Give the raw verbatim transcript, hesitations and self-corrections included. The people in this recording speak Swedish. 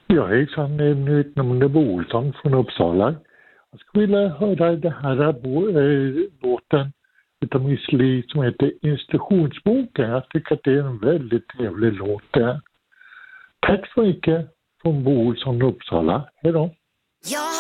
Ja, hejsan, mitt namn är Bo Olsson från Uppsala. Jag skulle vilja höra det här bo, äh, låten utav Miss Li som heter Instruktionsboken. Jag tycker att det är en väldigt trevlig låt där. Tack så mycket från Bo Olsson, Uppsala. Hej då! Jag